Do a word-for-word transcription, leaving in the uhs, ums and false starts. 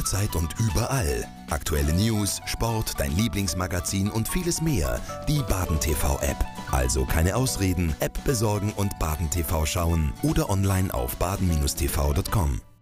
jederzeit und überall. Aktuelle News, Sport, dein Lieblingsmagazin und vieles mehr. Die Baden T V-App. Also keine Ausreden, App besorgen und Baden T V schauen oder online auf baden Bindestrich t v punkt com.